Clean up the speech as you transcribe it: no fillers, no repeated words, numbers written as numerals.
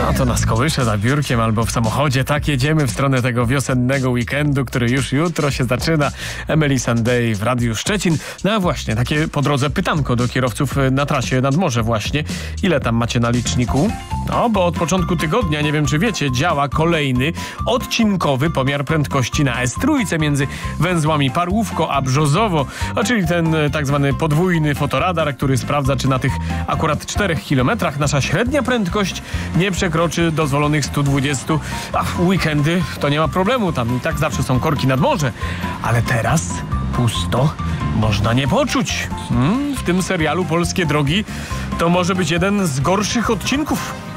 No to na skołysze za biurkiem albo w samochodzie. Tak jedziemy w stronę tego wiosennego weekendu, który już jutro się zaczyna. Emily Sunday w Radiu Szczecin. No a właśnie, takie po drodze pytanko do kierowców na trasie nad morze właśnie. Ile tam macie na liczniku? No, bo od początku tygodnia, nie wiem czy wiecie, działa kolejny odcinkowy pomiar prędkości na S3 między węzłami Parłówko a Brzozowo, a czyli ten tak zwany podwójny fotoradar, który sprawdza, czy na tych akurat 4 kilometrach nasza średnia prędkość nie przekroczy dozwolonych 120. A w weekendy to nie ma problemu, tam i tak zawsze są korki nad morze. Ale teraz pusto można nie poczuć. W tym serialu Polskie Drogi to może być jeden z gorszych odcinków.